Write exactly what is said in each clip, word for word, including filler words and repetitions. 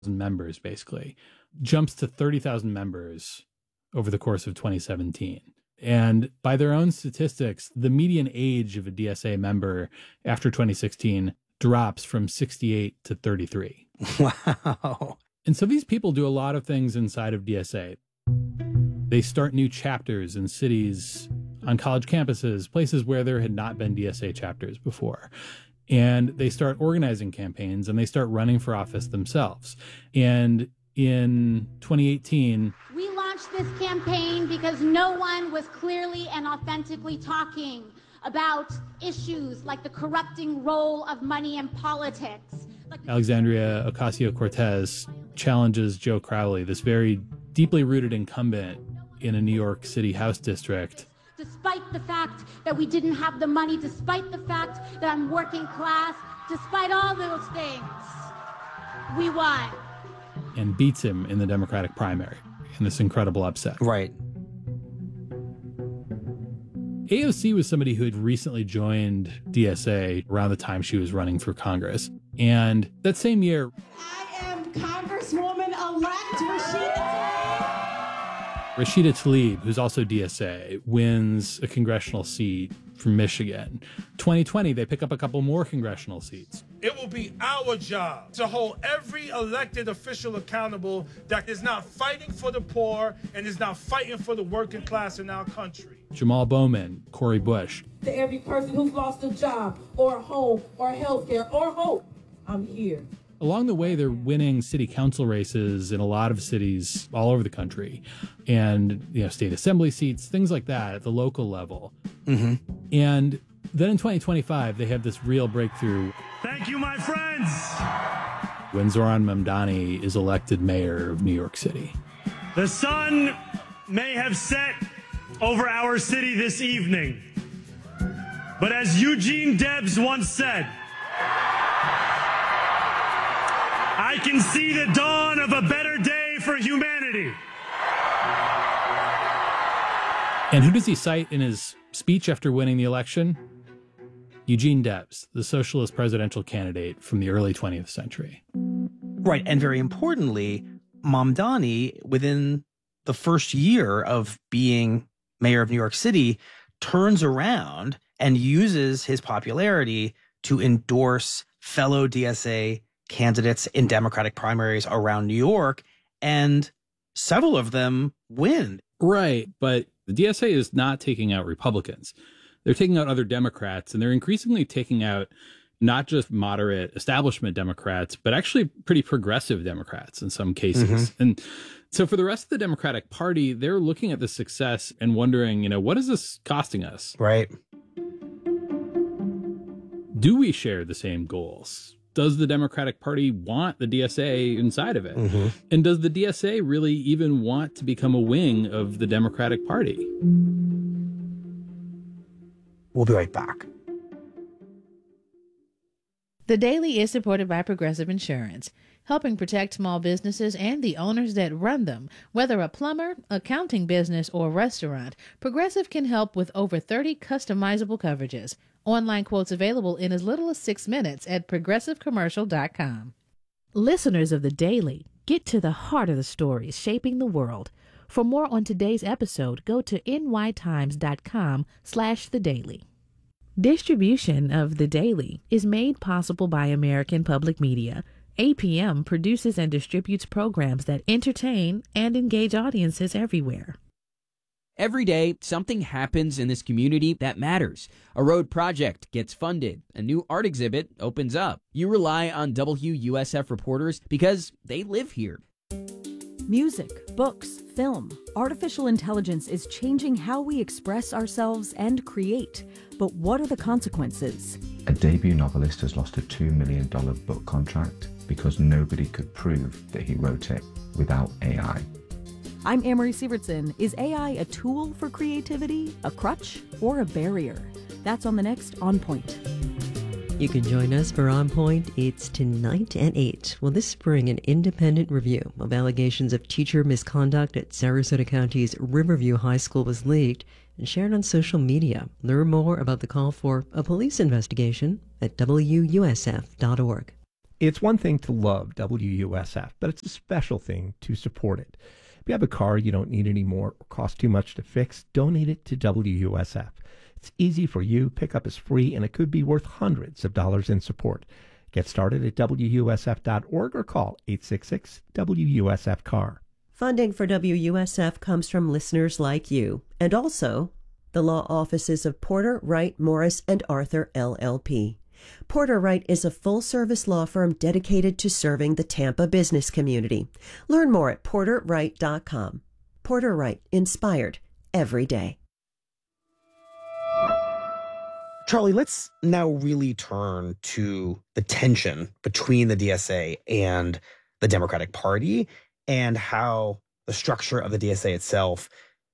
members, basically, jumps to thirty thousand members over the course of twenty seventeen. And by their own statistics, the median age of a D S A member after twenty sixteen drops from sixty-eight to thirty-three. Wow. And so these people do a lot of things inside of D S A. They start new chapters in cities, on college campuses, places where there had not been D S A chapters before. And they start organizing campaigns, and they start running for office themselves. And in twenty eighteen... We launched this campaign because no one was clearly and authentically talking about issues like the corrupting role of money in politics. Like Alexandria Ocasio-Cortez challenges Joe Crowley, this very deeply rooted incumbent in a New York City House district. Despite the fact that we didn't have the money, despite the fact that I'm working class, despite all those things, we won. And beats him in the Democratic primary in this incredible upset. Right. A O C was somebody who had recently joined D S A around the time she was running for Congress. And that same year... I am Congresswoman-elect Rashida Tlaib. Rashida Tlaib, who's also D S A, wins a congressional seat from Michigan. twenty twenty, they pick up a couple more congressional seats. It will be our job to hold every elected official accountable that is not fighting for the poor and is not fighting for the working class in our country. Jamal Bowman, Cori Bush. To every person who's lost a job or a home or health care or hope, I'm here. Along the way, they're winning city council races in a lot of cities all over the country, and you know, state assembly seats, things like that at the local level. Mm-hmm. And then in twenty twenty-five, they have this real breakthrough. Thank you, my friends. When Zohran Mamdani is elected mayor of New York City. The sun may have set over our city this evening, but as Eugene Debs once said, I can see the dawn of a better day for humanity. And who does he cite in his speech after winning the election? Eugene Debs, the socialist presidential candidate from the early twentieth century. Right. And very importantly, Mamdani, within the first year of being mayor of New York City, turns around and uses his popularity to endorse fellow D S A candidates in Democratic primaries around New York, and several of them win. Right, but the D S A is not taking out Republicans. They're taking out other Democrats, and they're increasingly taking out not just moderate establishment Democrats, but actually pretty progressive Democrats in some cases. Mm-hmm. And so for the rest of the Democratic Party, they're looking at the success and wondering, you know, what is this costing us? Right. Do we share the same goals? Does the Democratic Party want the D S A inside of it? Mm-hmm. And does the D S A really even want to become a wing of the Democratic Party? We'll be right back. The Daily is supported by Progressive Insurance, helping protect small businesses and the owners that run them. Whether a plumber, accounting business, or restaurant, Progressive can help with over thirty customizable coverages. Online quotes available in as little as six minutes at progressive commercial dot com. Listeners of The Daily, get to the heart of the stories shaping the world. For more on today's episode, go to n y times dot com slash the daily. Distribution of The Daily is made possible by American Public Media. A P M produces and distributes programs that entertain and engage audiences everywhere. Every day, something happens in this community that matters. A road project gets funded. A new art exhibit opens up. You rely on W U S F reporters because they live here. Music, books, film. Artificial intelligence is changing how we express ourselves and create. But what are the consequences? A debut novelist has lost a two million dollars book contract because nobody could prove that he wrote it without A I. I'm Amory Sievertson. Is A I a tool for creativity, a crutch, or a barrier? That's on the next On Point. You can join us for On Point. It's tonight at eight. Well, this spring, an independent review of allegations of teacher misconduct at Sarasota County's Riverview High School was leaked and shared on social media. Learn more about the call for a police investigation at W U S F dot org. It's one thing to love W U S F, but it's a special thing to support it. If you have a car you don't need anymore or costs too much to fix, donate it to W U S F. It's easy for you, pickup is free, and it could be worth hundreds of dollars in support. Get started at W U S F dot org or call eight six six W U S F car. Funding for W U S F comes from listeners like you, and also the law offices of Porter, Wright, Morris, and Arthur, L L P. Porter Wright is a full-service law firm dedicated to serving the Tampa business community. Learn more at porter wright dot com. Porter Wright, inspired every day. Charlie, let's now really turn to the tension between the D S A and the Democratic Party and how the structure of the D S A itself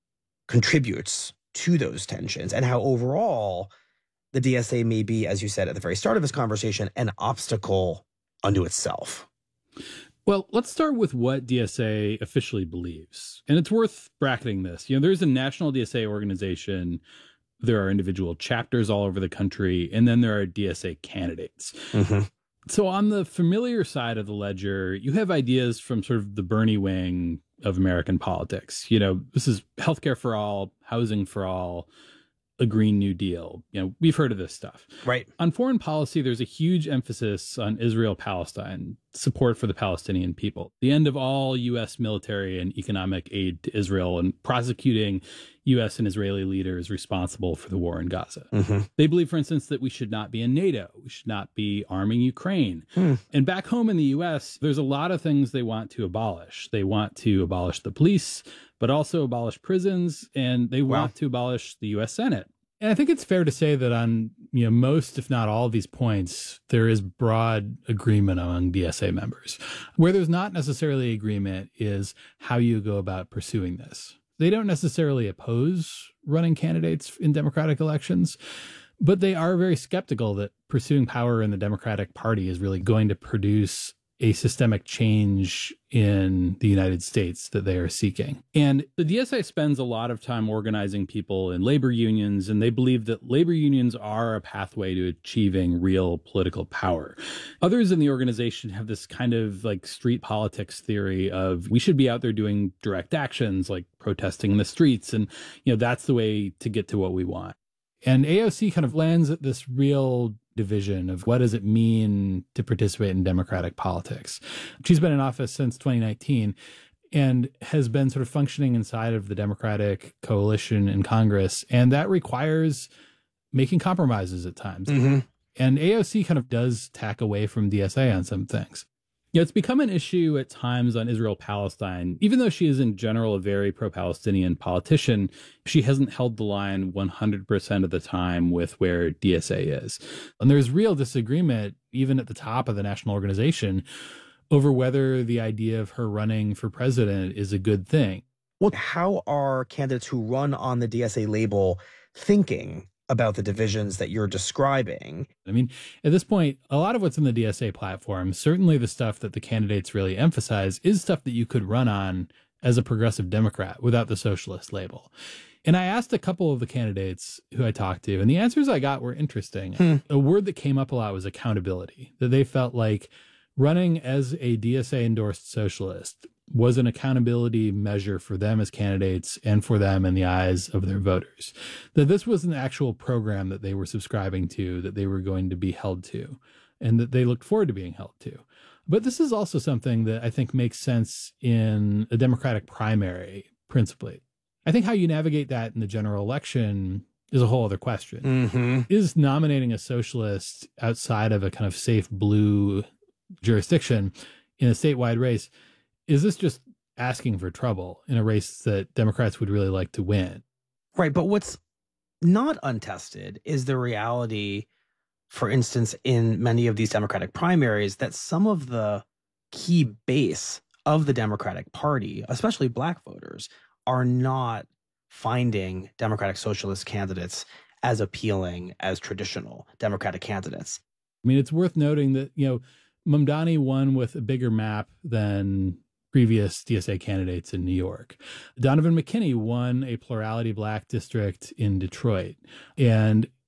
contributes to those tensions, and how overall the D S A may be, as you said at the very start of this conversation, an obstacle unto itself. Well, let's start with what D S A officially believes. And it's worth bracketing this. You know, there's a national D S A organization. There are individual chapters all over the country, and then there are D S A candidates. Mm-hmm. So on the familiar side of the ledger, you have ideas from sort of the Bernie wing of American politics. You know, this is healthcare for all, housing for all, a Green New Deal. You know, we've heard of this stuff. Right. On foreign policy, there's a huge emphasis on Israel-Palestine, support for the Palestinian people, the end of all U S military and economic aid to Israel, and prosecuting U S and Israeli leaders responsible for the war in Gaza. Mm-hmm. They believe, for instance, that we should not be in NATO. We should not be arming Ukraine. Hmm. And back home in the U S, there's a lot of things they want to abolish. They want to abolish the police, but also abolish prisons, and they wow. want to abolish the U S Senate. And I think it's fair to say that on, you know, most, if not all of these points, there is broad agreement among D S A members. Where there's not necessarily agreement is how you go about pursuing this. They don't necessarily oppose running candidates in Democratic elections, but they are very skeptical that pursuing power in the Democratic Party is really going to produce a systemic change in the United States that they are seeking. And the D S A spends a lot of time organizing people in labor unions, and they believe that labor unions are a pathway to achieving real political power. Others in the organization have this kind of like street politics theory of we should be out there doing direct actions like protesting in the streets, and you know that's the way to get to what we want. And A O C kind of lands at this real division of what does it mean to participate in democratic politics. She's been in office since twenty nineteen and has been sort of functioning inside of the Democratic coalition in Congress. And that requires making compromises at times. Mm-hmm. And A O C kind of does tack away from D S A on some things. You know, it's become an issue at times on Israel-Palestine. Even though she is in general a very pro-Palestinian politician, she hasn't held the line one hundred percent of the time with where D S A is. And there's real disagreement, even at the top of the national organization, over whether the idea of her running for president is a good thing. Well, how are candidates who run on the D S A label thinking about the divisions that you're describing? I mean, at this point, a lot of what's in the D S A platform, certainly the stuff that the candidates really emphasize, is stuff that you could run on as a progressive Democrat without the socialist label. And I asked a couple of the candidates who I talked to, and the answers I got were interesting. Hmm. A word that came up a lot was accountability, that they felt like running as a D S A-endorsed socialist was an accountability measure for them as candidates and for them in the eyes of their voters. That this was an actual program that they were subscribing to, that they were going to be held to, and that they looked forward to being held to. But this is also something that I think makes sense in a Democratic primary, principally. I think how you navigate that in the general election is a whole other question. Mm-hmm. Is nominating a socialist outside of a kind of safe blue jurisdiction in a statewide race, is this just asking for trouble in a race that Democrats would really like to win? Right. But what's not untested is the reality, for instance, in many of these Democratic primaries, that some of the key base of the Democratic Party, especially Black voters, are not finding Democratic Socialist candidates as appealing as traditional Democratic candidates. I mean, it's worth noting that, you know, Mamdani won with a bigger map than previous D S A candidates in New York. Donovan McKinney won a plurality Black district in Detroit. And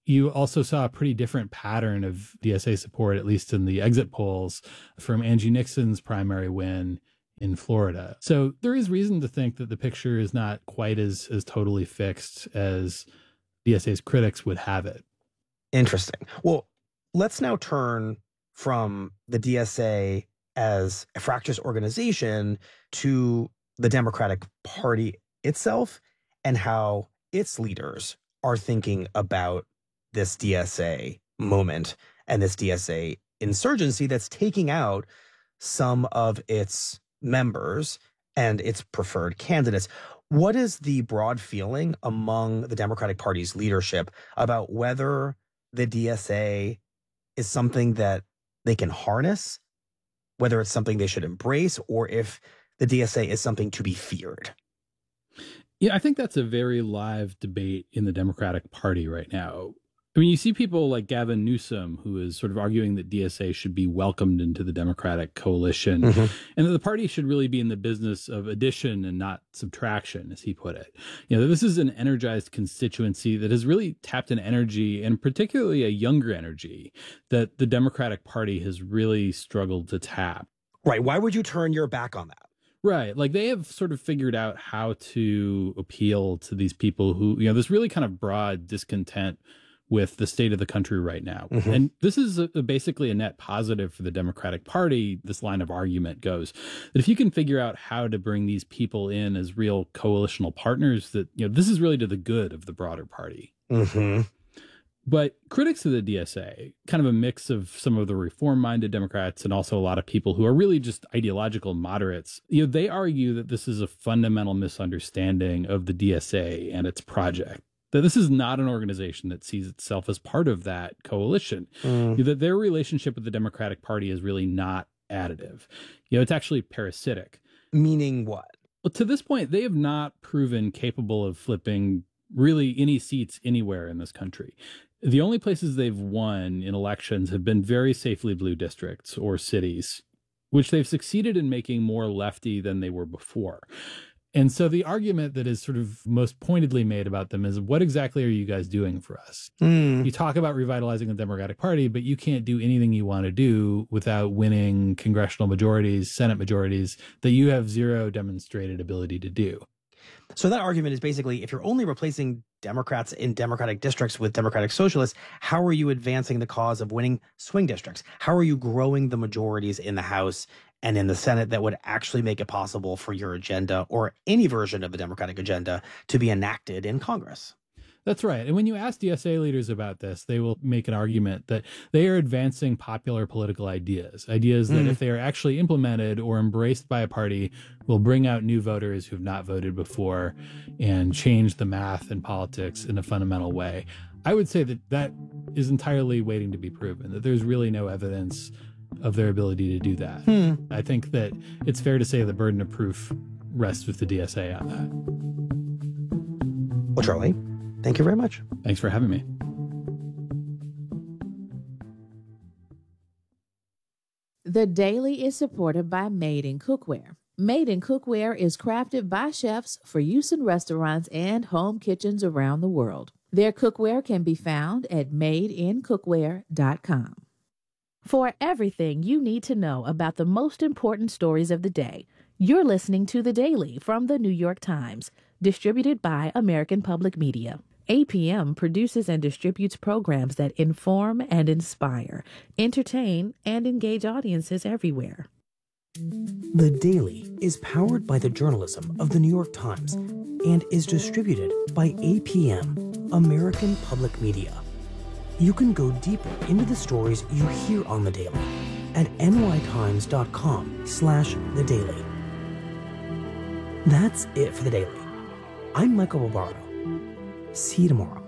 You also saw a pretty different pattern of D S A support, at least in the exit polls, from Angie Nixon's primary win in Florida. So there is reason to think that the picture is not quite as, as totally fixed as D S A's critics would have it. Interesting. Well, let's now turn from the D S A as a fractious organization to the Democratic Party itself and how its leaders are thinking about this D S A moment and this D S A insurgency that's taking out some of its members and its preferred candidates. What is the broad feeling among the Democratic Party's leadership about whether the D S A is something that they can harness, whether it's something they should embrace, or if the D S A is something to be feared? Yeah, I think that's a very live debate in the Democratic Party right now. I mean, you see people like Gavin Newsom, who is sort of arguing that D S A should be welcomed into the Democratic coalition, mm-hmm. and that the party should really be in the business of addition and not subtraction, as he put it. You know, this is an energized constituency that has really tapped an energy, and particularly a younger energy, that the Democratic Party has really struggled to tap. Right. Why would you turn your back on that? Right. Like they have sort of figured out how to appeal to these people who, you know, this really kind of broad discontent with the state of the country right now. Mm-hmm. And this is a, a basically a net positive for the Democratic Party. This line of argument goes that if you can figure out how to bring these people in as real coalitional partners, that, you know, this is really to the good of the broader party. Mm-hmm. But critics of the D S A, kind of a mix of some of the reform-minded Democrats and also a lot of people who are really just ideological moderates, you know, they argue that this is a fundamental misunderstanding of the D S A and its project. That this is not an organization that sees itself as part of that coalition. Mm. You know, that their relationship with the Democratic Party is really not additive. You know, it's actually parasitic. Meaning what? Well, to this point, they have not proven capable of flipping really any seats anywhere in this country. The only places they've won in elections have been very safely blue districts or cities, which they've succeeded in making more lefty than they were before. And so the argument that is sort of most pointedly made about them is, what exactly are you guys doing for us? Mm. You talk about revitalizing the Democratic Party, but you can't do anything you want to do without winning congressional majorities, Senate majorities that you have zero demonstrated ability to do. So that argument is basically, if you're only replacing Democrats in Democratic districts with Democratic socialists, how are you advancing the cause of winning swing districts? How are you growing the majorities in the House and in the Senate that would actually make it possible for your agenda or any version of the Democratic agenda to be enacted in Congress? That's right. And when you ask D S A leaders about this, they will make an argument that they are advancing popular political ideas, ideas that mm. if they are actually implemented or embraced by a party, will bring out new voters who have not voted before and change the math and politics in a fundamental way. I would say that that is entirely waiting to be proven, that there's really no evidence of their ability to do that. Hmm. I think that it's fair to say the burden of proof rests with the D S A on that. Well, Charlie, thank you very much. Thanks for having me. The Daily is supported by Made in Cookware. Made in Cookware is crafted by chefs for use in restaurants and home kitchens around the world. Their cookware can be found at made in cookware dot com. For everything you need to know about the most important stories of the day, you're listening to The Daily from The New York Times, distributed by American Public Media. A P M produces and distributes programs that inform and inspire, entertain, and engage audiences everywhere. The Daily is powered by the journalism of The New York Times and is distributed by A P M, American Public Media. You can go deeper into the stories you hear on The Daily at nytimes.com slash The Daily. That's it for The Daily. I'm Michael Barbaro. See you tomorrow.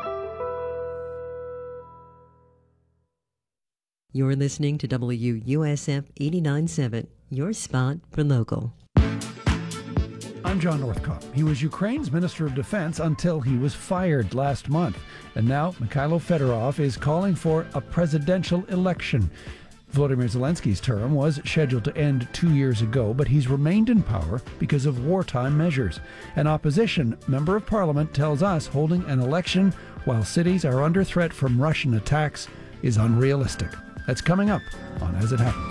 You're listening to W U S F eighty-nine point seven, your spot for local. I'm John Northcott. He was Ukraine's Minister of Defense until he was fired last month. And now Mikhailo Fedorov is calling for a presidential election. Volodymyr Zelensky's term was scheduled to end two years ago, but he's remained in power because of wartime measures. An opposition member of parliament tells us holding an election while cities are under threat from Russian attacks is unrealistic. That's coming up on As It Happens.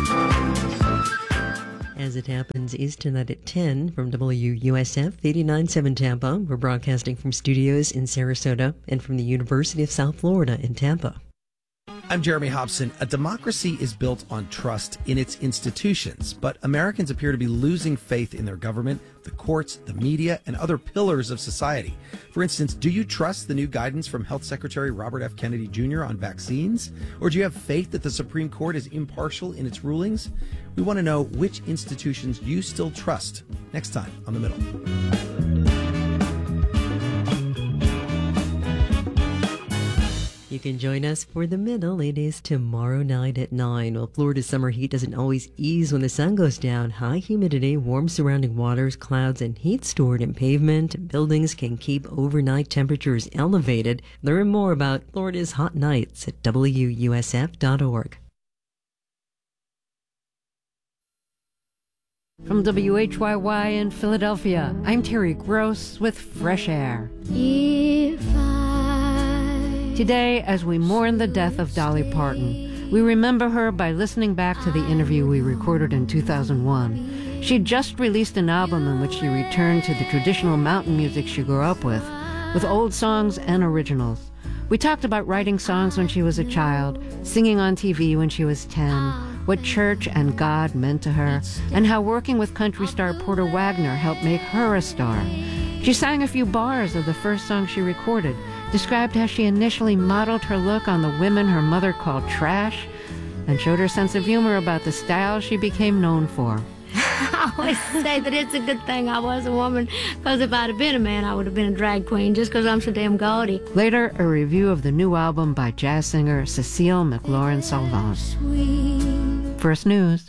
As It Happens is tonight at ten from W U S F eighty-nine point seven Tampa. We're broadcasting from studios in Sarasota and from the University of South Florida in Tampa. I'm Jeremy Hobson. A democracy is built on trust in its institutions, but Americans appear to be losing faith in their government, the courts, the media, and other pillars of society. For instance, do you trust the new guidance from Health Secretary Robert F. Kennedy Junior on vaccines? Or do you have faith that the Supreme Court is impartial in its rulings? We want to know which institutions you still trust. Next time on The Middle. You can join us for The Middle. It is tomorrow night at nine. Well, Florida's summer heat doesn't always ease when the sun goes down. High humidity, warm surrounding waters, clouds, and heat stored in pavement and buildings can keep overnight temperatures elevated. Learn more about Florida's hot nights at W U S F dot org. From W H Y Y in Philadelphia, I'm Terry Gross with Fresh Air. If I... Today, as we mourn the death of Dolly Parton, we remember her by listening back to the interview we recorded in two thousand one. She just released an album in which she returned to the traditional mountain music she grew up with, with old songs and originals. We talked about writing songs when she was a child, singing on T V when she was ten, what church and God meant to her, and how working with country star Porter Wagner helped make her a star. She sang a few bars of the first song she recorded, described how she initially modeled her look on the women her mother called trash, and showed her sense of humor about the style she became known for. I always say that it's a good thing I was a woman, because if I'd have been a man, I would have been a drag queen, just because I'm so damn gaudy. Later, a review of the new album by jazz singer Cecile McLaurin-Salvant. First News.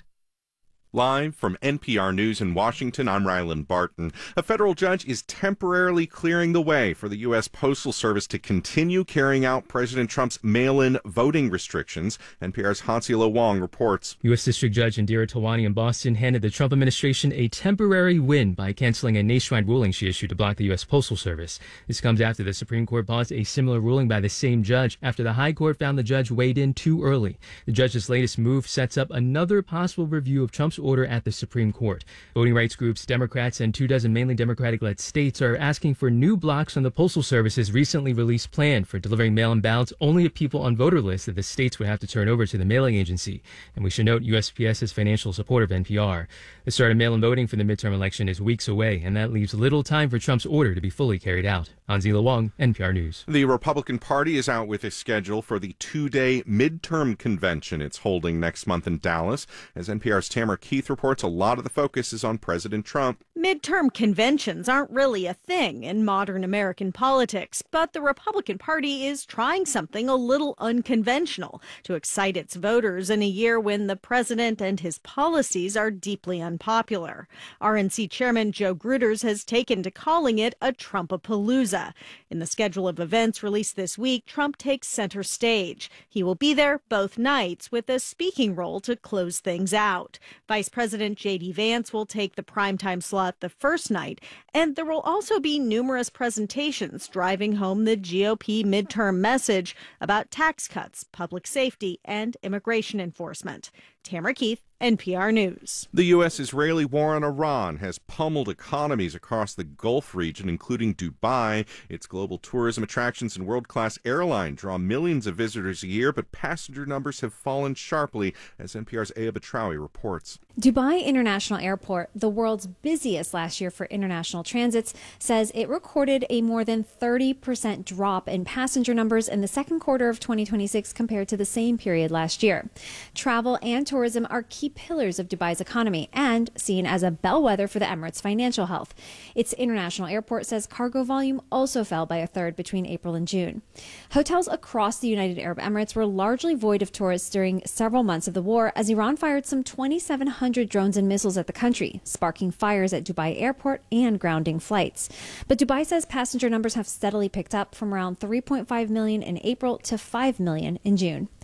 Live from N P R News in Washington, I'm Ryland Barton. A federal judge is temporarily clearing the way for the U S Postal Service to continue carrying out President Trump's mail-in voting restrictions. N P R's Hansilo Wong reports. U S District Judge Indira Tawani in Boston handed the Trump administration a temporary win by canceling a nationwide ruling she issued to block the U S Postal Service. This comes after the Supreme Court paused a similar ruling by the same judge after the High Court found the judge weighed in too early. The judge's latest move sets up another possible review of Trump's order at the Supreme Court. Voting rights groups, Democrats, and two dozen mainly Democratic-led states are asking for new blocks on the Postal Service's recently released plan for delivering mail-in ballots only to people on voter lists that the states would have to turn over to the mailing agency. And we should note U S P S is financial support of N P R. The start of mail-in voting for the midterm election is weeks away, and that leaves little time for Trump's order to be fully carried out. Hanzila Wong, N P R News. The Republican Party is out with a schedule for the two-day midterm convention it's holding next month in Dallas. As N P R's Tamara Keith reports, a lot of the focus is on President Trump. Midterm conventions aren't really a thing in modern American politics, but the Republican Party is trying something a little unconventional to excite its voters in a year when the president and his policies are deeply unpopular. R N C Chairman Joe Gruters has taken to calling it a Trumpapalooza. In the schedule of events released this week, Trump takes center stage. He will be there both nights with a speaking role to close things out. Vice President J D Vance will take the primetime slot the first night, and there will also be numerous presentations driving home the G O P midterm message about tax cuts, public safety, and immigration enforcement. Tamara Keith, N P R News. The U S-Israeli war on Iran has pummeled economies across the Gulf region, including Dubai. Its global tourism attractions and world-class airline draw millions of visitors a year, but passenger numbers have fallen sharply, as N P R's Aya Batrawi reports. Dubai International Airport, the world's busiest last year for international transits, says it recorded a more than thirty percent drop in passenger numbers in the second quarter of twenty twenty-six compared to the same period last year. Travel and tourism are key pillars of Dubai's economy and seen as a bellwether for the Emirates' financial health. Its international airport says cargo volume also fell by a third between April and June. Hotels across the United Arab Emirates were largely void of tourists during several months of the war as Iran fired some twenty-seven hundred drones and missiles at the country, sparking fires at Dubai Airport and grounding flights. But Dubai says passenger numbers have steadily picked up from around three point five million in April to five million in June.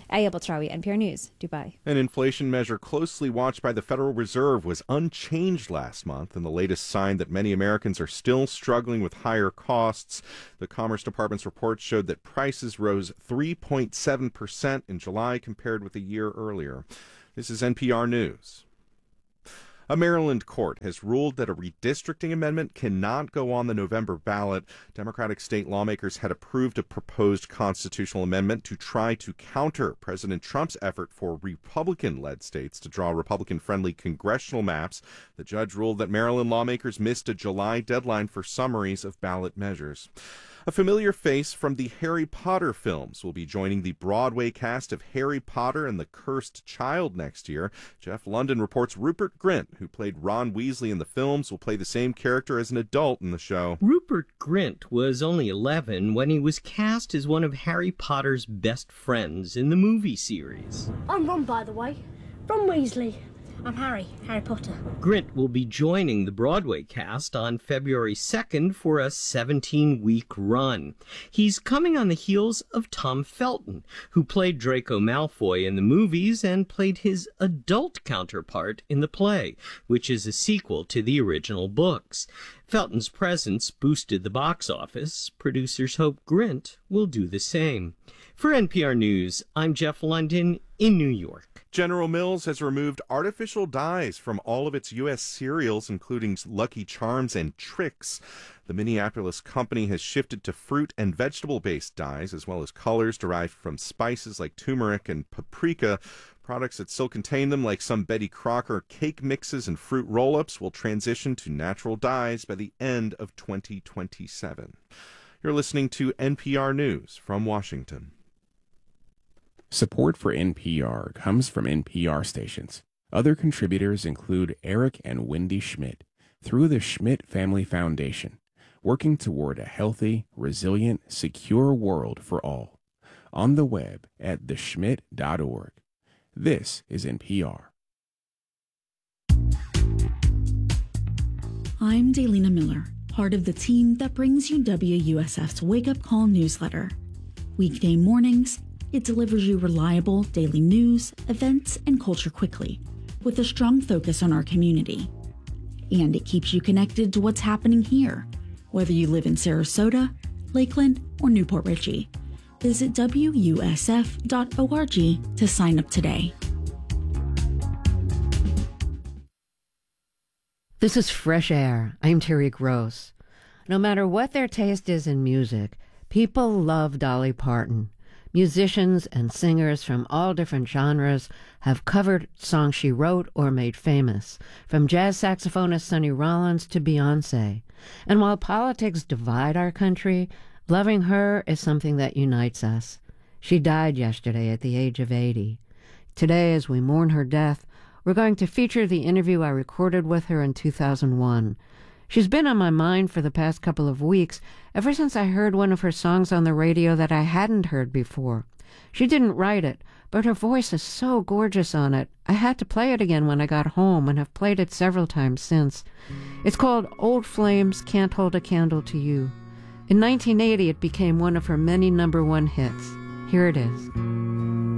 Aya Baltrawi, N P R News, Dubai. An inflation measure closely watched by the Federal Reserve was unchanged last month, and the latest sign that many Americans are still struggling with higher costs. The Commerce Department's report showed that prices rose three point seven percent in July compared with a year earlier. This is N P R News. A Maryland court has ruled that a redistricting amendment cannot go on the November ballot. Democratic state lawmakers had approved a proposed constitutional amendment to try to counter President Trump's effort for Republican-led states to draw Republican-friendly congressional maps. The judge ruled that Maryland lawmakers missed a July deadline for summaries of ballot measures. A familiar face from the Harry Potter films will be joining the Broadway cast of Harry Potter and the Cursed Child next year. Jeff London reports Rupert Grint, who played Ron Weasley in the films, will play the same character as an adult in the show. Rupert Grint was only eleven when he was cast as one of Harry Potter's best friends in the movie series. I'm Ron, by the way. Ron Weasley. I'm Harry, Harry Potter. Grint will be joining the Broadway cast on February second for a seventeen-week run. He's coming on the heels of Tom Felton, who played Draco Malfoy in the movies and played his adult counterpart in the play, which is a sequel to the original books. Felton's presence boosted the box office. Producers hope Grint will do the same. For N P R News, I'm Jeff London in New York. General Mills has removed artificial dyes from all of its U S cereals, including Lucky Charms and Trix. The Minneapolis company has shifted to fruit and vegetable-based dyes, as well as colors derived from spices like turmeric and paprika. Products that still contain them, like some Betty Crocker cake mixes and fruit roll-ups, will transition to natural dyes by the end of twenty twenty-seven. You're listening to N P R News from Washington. Support for N P R comes from N P R stations. Other contributors include Eric and Wendy Schmidt through the Schmidt Family Foundation, working toward a healthy, resilient, secure world for all. On the web at the schmidt dot org. This is N P R. I'm Daylina Miller, part of the team that brings you W U S F's Wake Up Call newsletter. Weekday mornings, it delivers you reliable daily news, events, and culture quickly, with a strong focus on our community. And it keeps you connected to what's happening here, whether you live in Sarasota, Lakeland, or Newport Richey. Visit W U S F dot org to sign up today. This is Fresh Air. I'm Terry Gross. No matter what their taste is in music, people love Dolly Parton. Musicians and singers from all different genres have covered songs she wrote or made famous, from jazz saxophonist Sonny Rollins to Beyoncé. And while politics divide our country, loving her is something that unites us. She died yesterday at the age of eighty. Today, as we mourn her death, we're going to feature the interview I recorded with her in two thousand one. She's been on my mind for the past couple of weeks, ever since I heard one of her songs on the radio that I hadn't heard before. She didn't write it, but her voice is so gorgeous on it. I had to play it again when I got home and have played it several times since. It's called Old Flames Can't Hold a Candle to You. In nineteen eighty, it became one of her many number one hits. Here it is.